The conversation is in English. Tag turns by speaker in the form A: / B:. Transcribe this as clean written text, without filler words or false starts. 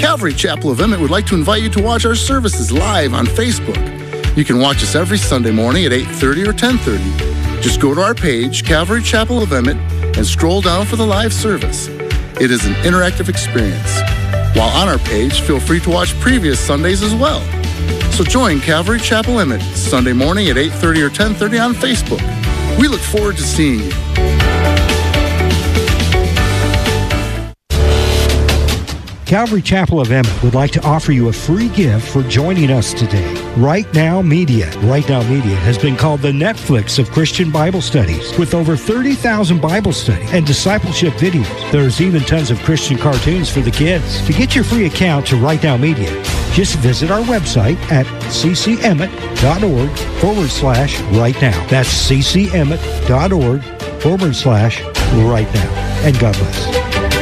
A: Calvary Chapel of Emmett would like to invite you to watch our services live on Facebook. You can watch us every Sunday morning at 8:30 or 10:30. Just go to our page, Calvary Chapel of Emmett, and scroll down for the live service. It is an interactive experience. While on our page, feel free to watch previous Sundays as well. So join Calvary Chapel Emmett Sunday morning at 8:30 or 10:30 on Facebook. We look forward to seeing you.
B: Calvary Chapel of Emmett would like to offer you a free gift for joining us today. Right Now Media. Right Now Media has been called the Netflix of Christian Bible studies, with over 30,000 Bible study and discipleship videos. There's even tons of Christian cartoons for the kids. To get your free account to Right Now Media, just visit our website at ccemmett.org/right now. That's ccemmett.org/right now. And God bless.